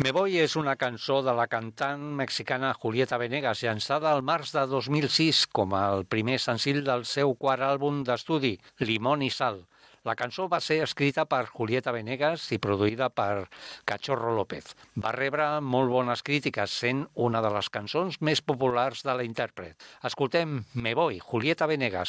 Me Voy és una cançó de la cantant mexicana Julieta Venegas, llançada al març de 2006 com el primer senzill del seu quart àlbum d'estudi, Limón y Sal. La cançó va ser escrita per Julieta Venegas i produïda per Cachorro López. Va rebre molt bones crítiques, sent una de les cançons més populars de la intèrpret. Escoltem Me Voy, Julieta Venegas.